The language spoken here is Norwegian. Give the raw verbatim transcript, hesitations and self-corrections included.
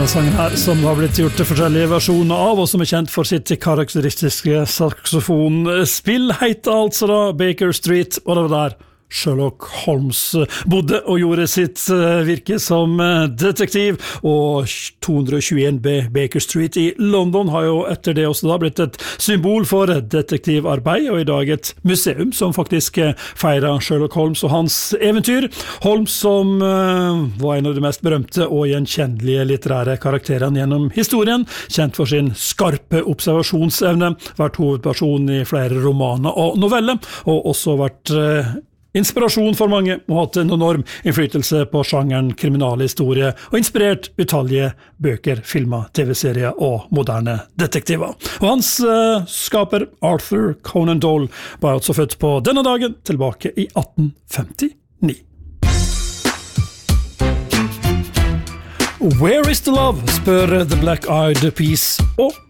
denne sangen her, som har blitt gjort til forskjellige versjoner av, og som er kjent for sitt karakteristiske saksofonspill, heter altså da Baker Street, og det var der Sherlock Holmes bodde og gjorde sitt virke som detektiv, og to tjueen B Baker Street i London har jo etter det også da blitt et symbol for detektivarbeid, og i dag et museum som faktisk feirer Sherlock Holmes og hans eventyr. Holmes som var en av de mest berømte og gjenkjennelige litterære karakterene gjennom historien, kjent for sin skarpe observasjonsevne, vært hovedperson i flere romaner og noveller, og også vært inspirasjon for mange og hatt en enorm innflytelse på sjangeren kriminalhistorie og inspirert utallige bøker, filmer, T V-serier og moderne detektiver. Og hans uh, skaper Arthur Conan Doyle var altså født på denne dagen tilbake i atten femtini. Where is the love? Spør The Black Eyed Peas, og